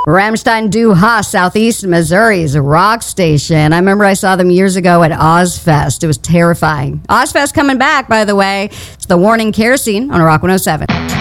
Rammstein Du Hast, Southeast Missouri's rock station. I remember I saw them years ago at Ozfest. It was terrifying. Ozfest coming back, by the way. It's the Warning Kerosene on Rock 107.